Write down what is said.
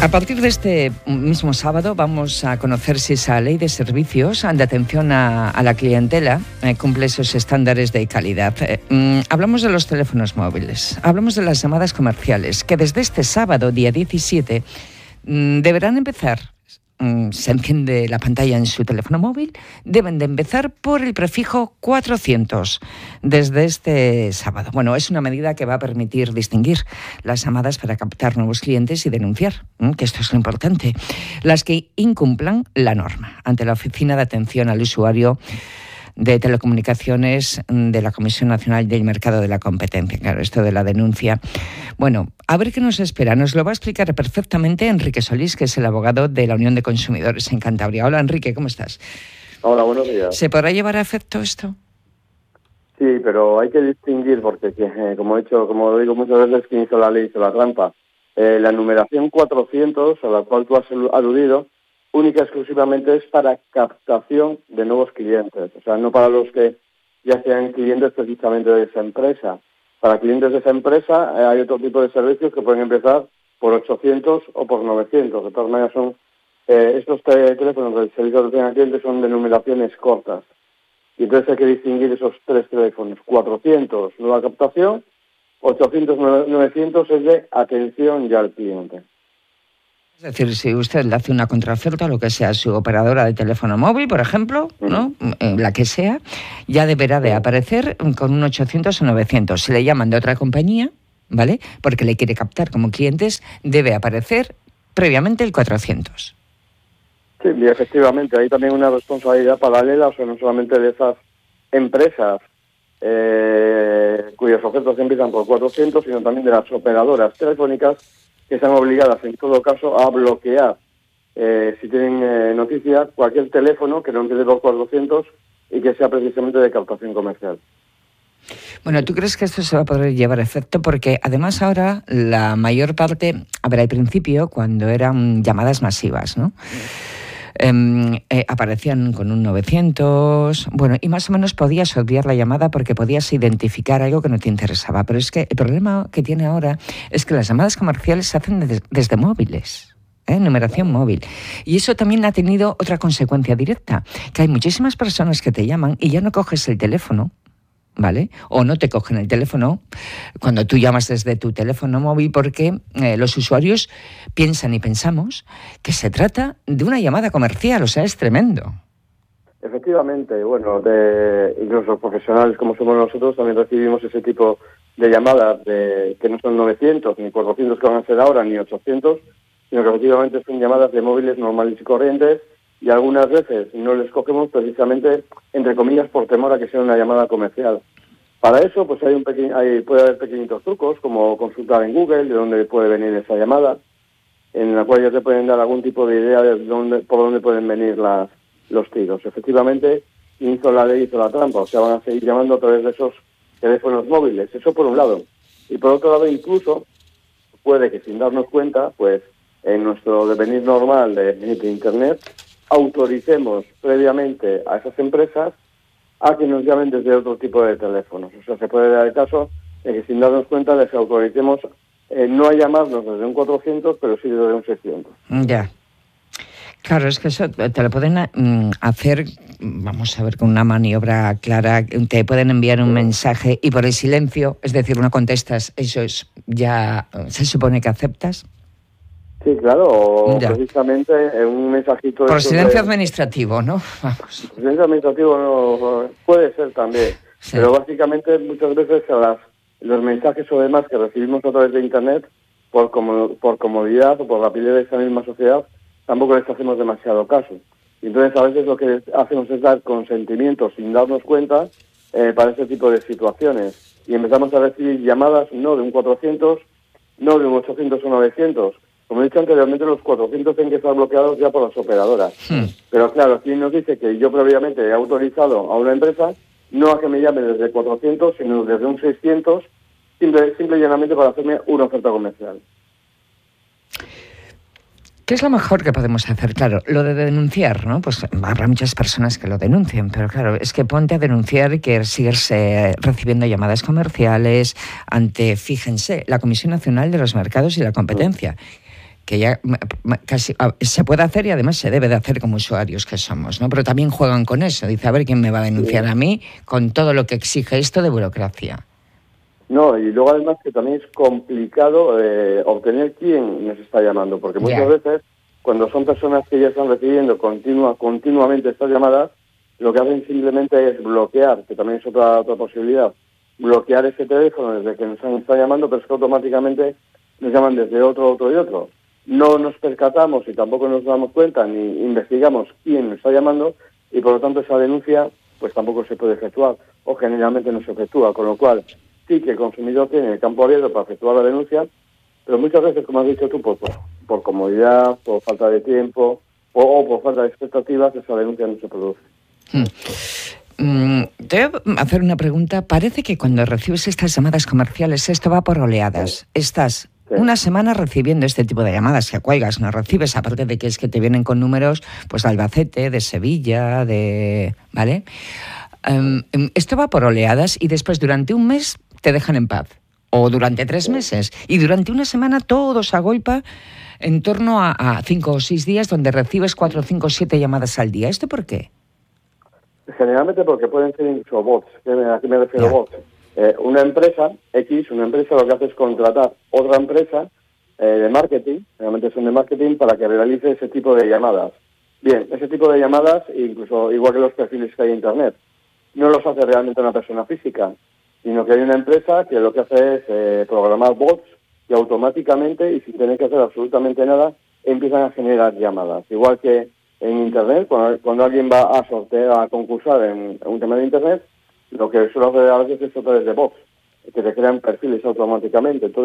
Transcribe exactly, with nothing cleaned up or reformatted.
A partir de este mismo sábado vamos a conocer si esa ley de servicios de atención a, a la clientela eh, cumple esos estándares de calidad. Eh, mm, hablamos de los teléfonos móviles, hablamos de las llamadas comerciales, que desde este sábado, día diecisiete, mm, deberán empezar. Se enciende la pantalla en su teléfono móvil, deben de empezar por el prefijo cuatrocientos desde este sábado. Bueno, es una medida que va a permitir distinguir las llamadas para captar nuevos clientes y denunciar, que esto es lo importante, las que incumplan la norma ante la Oficina de Atención al Usuario de Telecomunicaciones de la Comisión Nacional del Mercado de la Competencia. Claro, esto de la denuncia. Bueno, a ver qué nos espera. Nos lo va a explicar perfectamente Enrique Solís, que es el abogado de la Unión de Consumidores en Cantabria. Hola, Enrique, ¿cómo estás? Hola, buenos días. ¿Se podrá llevar a efecto esto? Sí, pero hay que distinguir porque, eh, como he dicho, como digo muchas veces, quien hizo la ley hizo la trampa. Eh, la numeración cuatrocientos, a la cual tú has aludido, única y exclusivamente es para captación de nuevos clientes. O sea, no para los que ya sean clientes precisamente de esa empresa. Para clientes de esa empresa eh, hay otro tipo de servicios que pueden empezar por ochocientos o por novecientos. De todas maneras, son eh, estos te- teléfonos del servicio de atención al cliente son de numeraciones cortas. Y entonces hay que distinguir esos tres teléfonos. cuatrocientos, nueva captación. ochocientos, novecientos es de atención ya al cliente. Es decir, si usted le hace una contraoferta, lo que sea, a su operadora de teléfono móvil, por ejemplo, ¿no? Eh, la que sea, ya deberá de aparecer con un ochocientos o novecientos. Si le llaman de otra compañía, ¿vale?, porque le quiere captar como clientes, debe aparecer previamente el cuatrocientos. Sí, y efectivamente, hay también una responsabilidad paralela, o sea, no solamente de esas empresas eh, cuyas ofertas empiezan por cuatrocientos, sino también de las operadoras telefónicas que están obligadas, en todo caso, a bloquear, eh, si tienen eh, noticia, cualquier teléfono que no empiece por cuatrocientos y que sea precisamente de captación comercial. Bueno, ¿tú crees que esto se va a poder llevar a efecto? Porque además ahora la mayor parte, a ver, al principio, cuando eran llamadas masivas, ¿no?, Eh, eh, aparecían con un novecientos, bueno, y más o menos podías obviar la llamada porque podías identificar algo que no te interesaba. Pero es que el problema que tiene ahora es que las llamadas comerciales se hacen de- desde móviles. ¿Eh? Numeración móvil. Y eso también ha tenido otra consecuencia directa, que hay muchísimas personas que te llaman y ya no coges el teléfono, ¿vale? O no te cogen el teléfono cuando tú llamas desde tu teléfono móvil porque eh, los usuarios piensan y pensamos que se trata de una llamada comercial, o sea, es tremendo. Efectivamente, bueno, de, incluso profesionales como somos nosotros también recibimos ese tipo de llamadas de que no son novecientos ni cuatrocientos que van a ser ahora, ni ochocientos, sino que efectivamente son llamadas de móviles normales y corrientes, y algunas veces no les cogemos precisamente, entre comillas, por temor a que sea una llamada comercial. Para eso, pues hay un pequeño, hay, puede haber pequeñitos trucos, como consultar en Google de dónde puede venir esa llamada, en la cual ya te pueden dar algún tipo de idea de dónde, por dónde pueden venir las, los tiros. Efectivamente, hizo la ley, hizo la trampa, o sea, van a seguir llamando a través de esos teléfonos móviles. Eso por un lado. Y por otro lado, incluso, puede que sin darnos cuenta, pues, en nuestro devenir normal de, de Internet, autoricemos previamente a esas empresas a que nos llamen desde otro tipo de teléfonos. O sea, se puede dar el caso de que sin darnos cuenta les autoricemos eh, no a llamarnos desde un cuatrocientos, pero sí desde un seiscientos. Ya. Claro, es que eso te lo pueden mm, hacer, vamos a ver, con una maniobra clara. Te pueden enviar un mensaje y por el silencio, es decir, no contestas, eso es ya se supone que aceptas. Sí, claro, o Ya. precisamente en un mensajito... Por silencio de, administrativo, ¿no? Vamos. Por silencio administrativo no, puede ser también, Sí. pero básicamente muchas veces a las, los mensajes o demás que recibimos a través de Internet, por, como, por comodidad o por rapidez de esta misma sociedad, tampoco les hacemos demasiado caso. Y entonces a veces lo que hacemos es dar consentimiento sin darnos cuenta eh, para este tipo de situaciones. Y empezamos a recibir llamadas no de un cuatrocientos, no de un ochocientos o novecientos. Como he dicho anteriormente, los cuatrocientos tienen que estar bloqueados ya por las operadoras. Hmm. Pero claro, aquí nos dice que yo previamente he autorizado a una empresa no a que me llame desde cuatrocientos, sino desde un seiscientos, simple, simple y llanamente para hacerme una oferta comercial. ¿Qué es lo mejor que podemos hacer? Claro, lo de denunciar, ¿no? Pues habrá muchas personas que lo denuncien, pero claro, es que ponte a denunciar que sigues eh, recibiendo llamadas comerciales ante, fíjense, la Comisión Nacional de los Mercados y la Competencia. que ya casi se puede hacer y además se debe de hacer como usuarios que somos, ¿no? Pero también juegan con eso. Dice, a ver quién me va a denunciar a mí con todo lo que exige esto de burocracia. No, y luego además que también es complicado eh, obtener quién nos está llamando, porque muchas yeah. veces cuando son personas que ya están recibiendo continua, continuamente estas llamadas, lo que hacen simplemente es bloquear, que también es otra, otra posibilidad, bloquear ese teléfono desde que nos están llamando, pero es que automáticamente nos llaman desde otro, otro y otro. No nos percatamos y tampoco nos damos cuenta ni investigamos quién nos está llamando y por lo tanto esa denuncia pues tampoco se puede efectuar o generalmente no se efectúa, con lo cual sí que el consumidor tiene el campo abierto para efectuar la denuncia, pero muchas veces, como has dicho tú, por, por, por comodidad, por falta de tiempo o, o por falta de expectativas, esa denuncia no se produce. Hmm. Mm, te voy a hacer una pregunta. Parece que cuando recibes estas llamadas comerciales esto va por oleadas. Estás sí. una semana recibiendo este tipo de llamadas que cuelgas, no recibes, aparte de que es que te vienen con números pues de Albacete, de Sevilla, de... ¿vale? Um, esto va por oleadas y después durante un mes te dejan en paz. O durante tres meses. Y durante una semana todo se agolpa en torno a, a cinco o seis días donde recibes cuatro, cinco, siete llamadas al día. ¿Esto por qué? Generalmente porque pueden ser incluso bots. ¿A qué me refiero yeah. bots? Eh, una empresa X, una empresa lo que hace es contratar otra empresa eh, de marketing, realmente son de marketing, para que realice ese tipo de llamadas. Bien, ese tipo de llamadas, incluso igual que los perfiles que hay en Internet, no los hace realmente una persona física, sino que hay una empresa que lo que hace es eh, programar bots que automáticamente y sin tener que hacer absolutamente nada empiezan a generar llamadas. Igual que en Internet, cuando, cuando alguien va a sortear, a concursar en, en un tema de Internet, lo que suele hacer a veces es a través de bots, que se crean perfiles automáticamente. Entonces,